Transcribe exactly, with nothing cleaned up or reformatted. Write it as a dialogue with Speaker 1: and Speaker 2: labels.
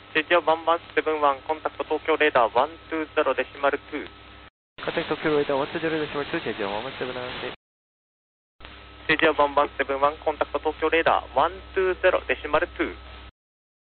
Speaker 1: ステージワンワンセブンワン、コンタクト東京レーダーワンツーゼロデシマルツー。
Speaker 2: コンタクト東京レーダーワンツーゼロデシマルツー、ステージワンワンセブンワンで。
Speaker 1: ステージワンワンセブンワン、コンタクト東京レーダーワンツーゼロデシマルツー。